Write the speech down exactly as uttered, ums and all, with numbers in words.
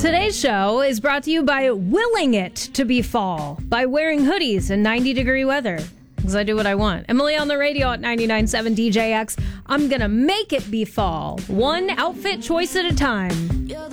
Today's show is brought to you by willing it to be fall, by wearing hoodies in ninety degree weather. Because I do what I want. Emily on the radio at ninety-nine point seven D J X. I'm going to make it be fall, one outfit choice at a time.